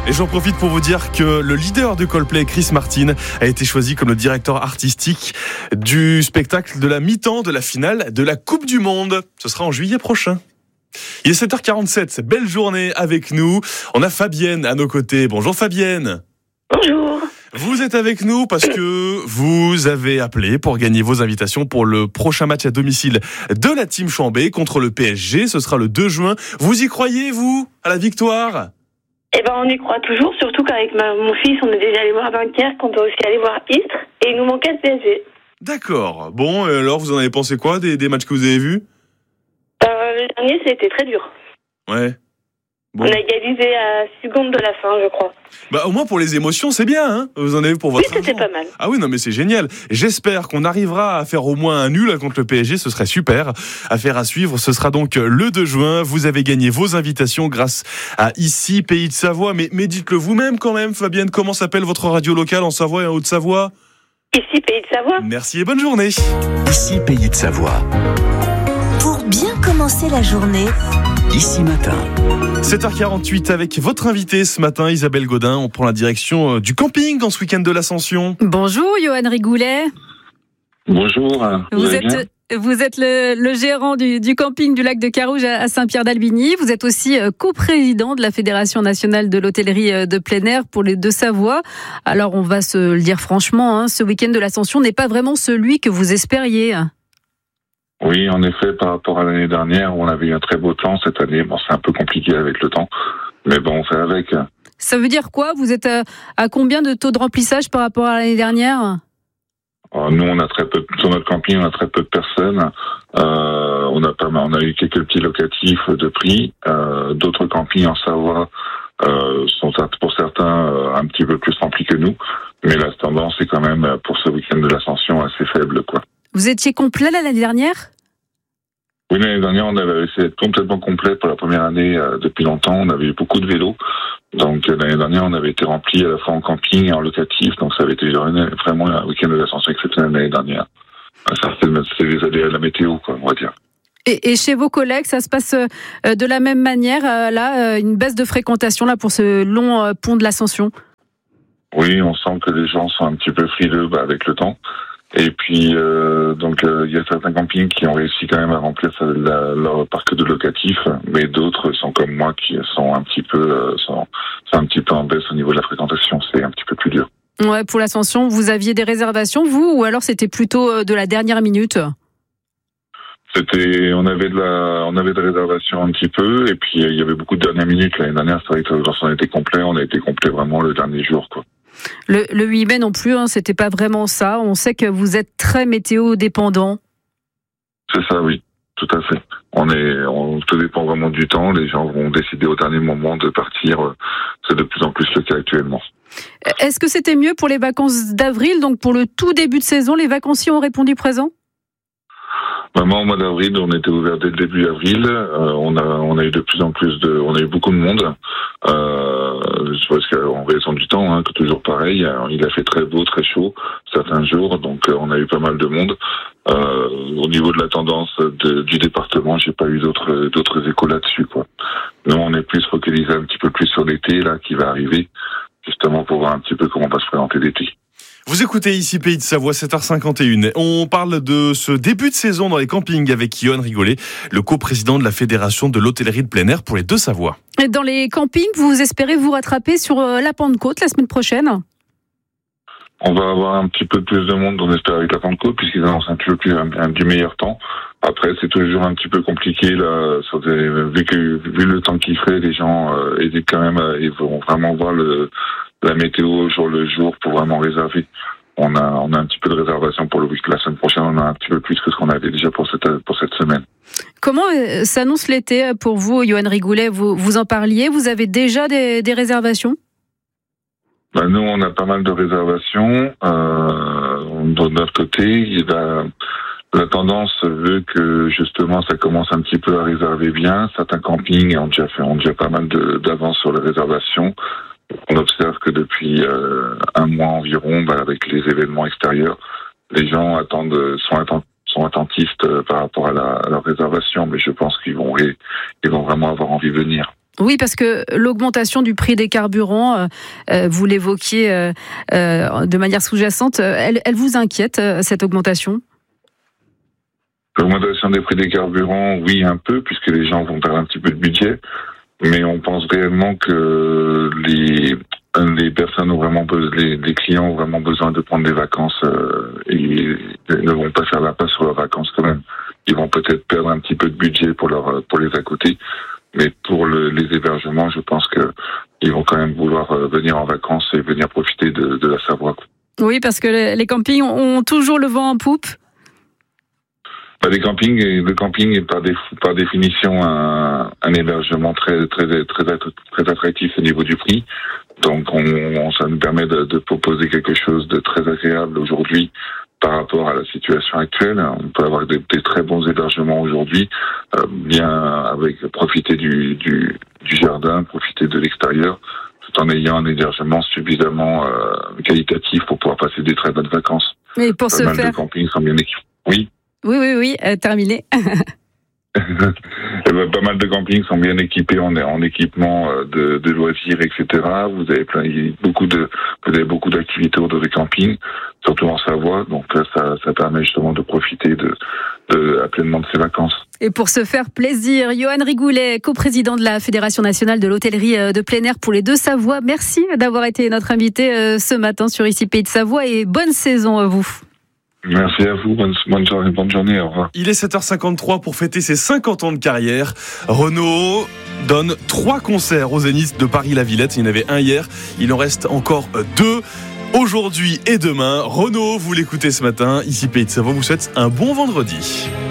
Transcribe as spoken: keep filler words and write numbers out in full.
Et j'en profite pour vous dire que le leader de Coldplay, Chris Martin, a été choisi comme le directeur artistique du spectacle de la mi-temps de la finale de la Coupe du Monde. Ce sera en juillet prochain. Il est sept heures quarante-sept, belle journée avec nous. On a Fabienne à nos côtés. Bonjour Fabienne. Bonjour. Vous êtes avec nous parce que vous avez appelé pour gagner vos invitations pour le prochain match à domicile de la Team Chambé contre le P S G. Ce sera le deux juin. Vous y croyez, vous, à la victoire ? Eh ben, on y croit toujours, surtout qu'avec ma, mon fils, on est déjà allé voir Dunkerque, on doit aussi aller voir Istres, et il nous manquait le P S G. D'accord. Bon, alors, vous en avez pensé quoi des, des matchs que vous avez vus ? Euh, le dernier, c'était très dur. Ouais. Bon. On a égalisé à six secondes de la fin, je crois. Bah, au moins pour les émotions, c'est bien, hein ? Vous en avez pour votre Oui, c'était argent. pas mal. Ah oui, non, mais c'est génial. J'espère qu'on arrivera à faire au moins un nul contre le P S G, ce serait super. Affaire à suivre, ce sera donc le deux juin. Vous avez gagné vos invitations grâce à Ici, Pays de Savoie. Mais, mais dites-le vous-même quand même, Fabienne, comment s'appelle votre radio locale en Savoie et en Haute-Savoie ? Ici, Pays de Savoie. Merci et bonne journée. Ici, Pays de Savoie. Pour bien commencer la journée, Ici Matin. sept heures quarante-huit avec votre invité ce matin, Isabelle Godin. On prend la direction du camping en ce week-end de l'Ascension. Bonjour, Johan Rigoulet. Bonjour. Vous, vous êtes, vous êtes le, le gérant du, du camping du lac de Carouge à Saint-Pierre-d'Albigny. Vous êtes aussi coprésident de la Fédération nationale de l'hôtellerie de plein air pour les Deux-Savoie. Alors, on va se le dire franchement, hein, ce week-end de l'Ascension n'est pas vraiment celui que vous espériez. Oui, en effet, par rapport à l'année dernière, où on avait eu un très beau temps, cette année, bon, c'est un peu compliqué avec le temps, mais bon, on fait avec. Ça veut dire quoi ? Vous êtes à, à combien de taux de remplissage par rapport à l'année dernière ? Alors, nous, on a très peu, sur notre camping, on a très peu de personnes. Euh, on a pas mal, on a eu quelques petits locatifs de prix. Euh, d'autres campings en Savoie euh, sont pour certains euh, un petit peu plus remplis que nous, mais la tendance est quand même pour ce week-end de l'Ascension assez faible, quoi. Vous étiez complet l'année dernière ? Oui, l'année dernière, on avait essayé d'être complètement complet pour la première année euh, depuis longtemps. On avait eu beaucoup de vélos. Donc, euh, l'année dernière, on avait été rempli à la fois en camping et en locatif. Donc, ça avait été vraiment un week-end de l'Ascension exceptionnel l'année dernière. Ça, c'est les aléas de la météo, quoi, on va dire. Et, et chez vos collègues, ça se passe euh, de la même manière, euh, là, euh, une baisse de fréquentation là pour ce long euh, pont de l'Ascension ? Oui, on sent que les gens sont un petit peu frileux bah, avec le temps. Et puis, euh, donc, il euh, y a certains campings qui ont réussi quand même à remplir la, leur parc de locatifs, mais d'autres sont comme moi qui sont un petit peu, euh, sont, sont un petit peu en baisse au niveau de la fréquentation. C'est un petit peu plus dur. Ouais, pour l'Ascension, vous aviez des réservations, vous, ou alors c'était plutôt de la dernière minute ? C'était, on avait de la, on avait des réservations un petit peu, et puis il y avait beaucoup de dernières minutes. L'année dernière, c'est vrai que lorsqu'on était complet, on a été complet vraiment le dernier jour, quoi. Le, le huit mai non plus, hein, c'était pas vraiment ça. On sait que vous êtes très météo dépendant. C'est ça, oui, tout à fait. On est, on tout dépend vraiment du temps. Les gens vont décider au dernier moment de partir. C'est de plus en plus le cas actuellement. Est-ce que c'était mieux pour les vacances d'avril, donc pour le tout début de saison, les vacanciers ont répondu présent ? Vraiment, au mois d'avril, on était ouvert dès le début avril. Euh, on a, on a eu de plus en plus de, on a eu beaucoup de monde. Euh, je pense qu'en raison du temps, hein, toujours pareil. Il a fait très beau, très chaud certains jours, donc euh, on a eu pas mal de monde. Euh, au niveau de la tendance de, du département, j'ai pas eu d'autres, d'autres échos là-dessus, quoi. Nous, on est plus focalisé un petit peu plus sur l'été là qui va arriver, justement pour voir un petit peu comment va se présenter l'été. Vous écoutez Ici Pays de Savoie, sept heures cinquante et une. On parle de ce début de saison dans les campings avec Johan Rigoulet, le coprésident de la Fédération de l'hôtellerie de plein air pour les Deux-Savoie. Et dans les campings, vous espérez vous rattraper sur la Pentecôte la semaine prochaine ? On va avoir un petit peu plus de monde, on espère, avec la Pentecôte, puisqu'ils annoncent un petit peu plus un, un, du meilleur temps. Après, c'est toujours un petit peu compliqué, là, sur des, vu que, vu le temps qu'il fait, les gens euh, hésitent quand même, à, ils vont vraiment voir le, la météo jour le jour pour vraiment réserver. On a, on a un petit peu de réservation pour le week-end. La semaine prochaine, on a un petit peu plus que ce qu'on avait déjà pour cette, pour cette semaine. Comment euh, s'annonce l'été pour vous, Johan Rigoulet ? Vous, vous en parliez, vous avez déjà des, des réservations ? Ben, nous, on a pas mal de réservations. Euh, de notre côté, la, la tendance veut que, justement, ça commence un petit peu à réserver bien. Certains campings ont déjà fait, ont déjà pas mal de, d'avance sur les réservations. On observe que depuis euh, un mois environ, bah, avec les événements extérieurs, les gens attendent, sont, attent, sont attentistes euh, par rapport à, la, à leur réservation, mais je pense qu'ils vont, ils vont vraiment avoir envie de venir. Oui, parce que l'augmentation du prix des carburants, euh, euh, vous l'évoquiez euh, euh, de manière sous-jacente, elle, elle vous inquiète, euh, cette augmentation ? L'augmentation des prix des carburants, oui, un peu, puisque les gens vont perdre un petit peu de budget. Mais on pense réellement que les, les personnes ont vraiment besoin, les, les clients ont vraiment besoin de prendre des vacances euh, et ne vont pas faire l'impasse sur leurs vacances quand même. Ils vont peut-être perdre un petit peu de budget pour leur, pour les à-côté. Mais pour le, les hébergements, je pense que ils vont quand même vouloir venir en vacances et venir profiter de, de la Savoie. Oui, parce que les campings ont toujours le vent en poupe. Bah, les campings, le camping est par, dé, par définition un, un hébergement très très très très attractif au niveau du prix. Donc, on, on, ça nous permet de, de proposer quelque chose de très agréable aujourd'hui. Par rapport à la situation actuelle, on peut avoir des, des très bons hébergements aujourd'hui, euh, bien avec profiter du, du, du jardin, profiter de l'extérieur, tout en ayant un hébergement suffisamment euh, qualitatif pour pouvoir passer des très bonnes vacances. Mais pour Pas ce mal faire, de campings sont bien équipés. Oui. Oui, oui, oui, euh, terminé. Eh ben, pas mal de campings sont bien équipés en, en équipement de, de loisirs, et cetera. Vous avez plein, beaucoup de, vous avez beaucoup d'activités autour des campings, surtout en Savoie. Donc ça, ça permet justement de profiter de, de pleinement de ses vacances. Et pour se faire plaisir, Johan Rigoulet, coprésident de la Fédération nationale de l'hôtellerie de plein air pour les deux Savoies. Merci d'avoir été notre invité ce matin sur Ici Pays de Savoie et bonne saison à vous. Merci à vous, bonne, bonne journée, bonne journée, au revoir. Il est sept heures cinquante-trois pour fêter ses cinquante ans de carrière. Renault donne trois concerts au Zénith de Paris-La Villette. Il y en avait un hier, il en reste encore deux aujourd'hui et demain. Renault, vous l'écoutez ce matin. Ici Pays de Savoie vous souhaite un bon vendredi.